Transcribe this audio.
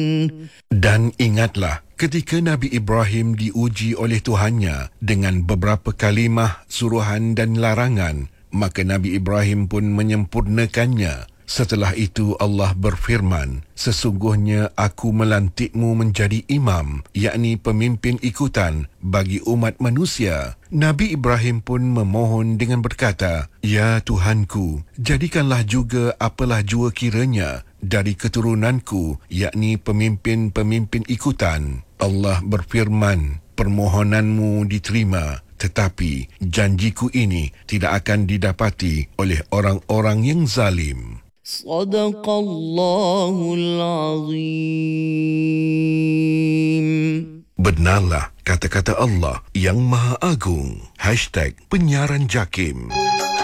Dan ingatlah ketika Nabi Ibrahim diuji oleh Tuhannya dengan beberapa kalimah, suruhan dan larangan, maka Nabi Ibrahim pun menyempurnakannya. Setelah itu Allah berfirman, sesungguhnya aku melantikmu menjadi imam, yakni pemimpin ikutan bagi umat manusia. Nabi Ibrahim pun memohon dengan berkata, Ya Tuhanku, jadikanlah juga apalah jua kiranya dari keturunanku, yakni pemimpin-pemimpin ikutan. Allah berfirman, permohonanmu diterima, tetapi janjiku ini tidak akan didapati oleh orang-orang yang zalim. Sadaqallahul Azim. Benarlah kata-kata Allah yang Maha Agung. #Penyiaran Jakim.